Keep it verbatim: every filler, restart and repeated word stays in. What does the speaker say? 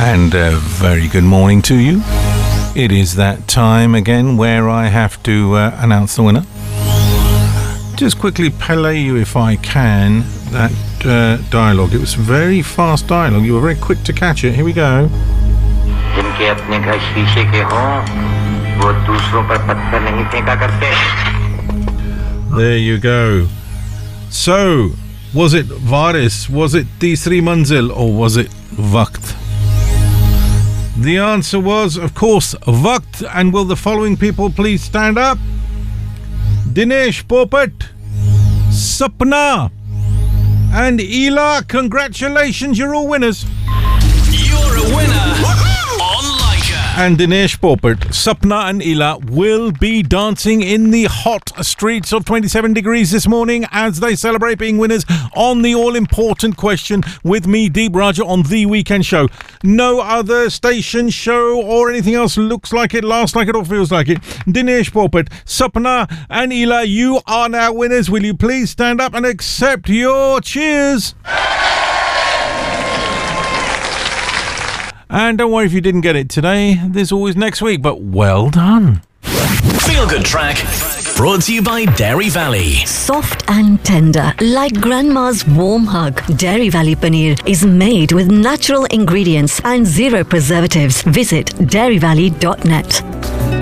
And a very good morning to you. It is that time again where I have to uh, announce the winner. Just quickly play you, if I can, that uh, dialogue. It was very fast dialogue. You were very quick to catch it. Here we go. There you go. So, was it Varis? Was it Tisri Manzil? Or was it Waqt? The answer was, of course, Waqt. And will the following people please stand up? Dinesh Popat, Sapna, and Ela. Congratulations, you're all winners. You're a winner on Leica. And Dinesh Popat, Sapna and Ela will be dancing in the hot streets of twenty-seven degrees this morning as they celebrate being winners on the all-important question with me, Deep Raja, on The Weekend Show. No other station, show or anything else looks like it, lasts like it or feels like it. Dinesh Popat, Sapna and Ela, you are now winners. Will you please stand up and accept your cheers? And don't worry if you didn't get it today. There's always next week, but well done. Feel Good Track, brought to you by Dairy Valley. Soft and tender, like grandma's warm hug. Dairy Valley Paneer is made with natural ingredients and zero preservatives. Visit dairy valley dot net.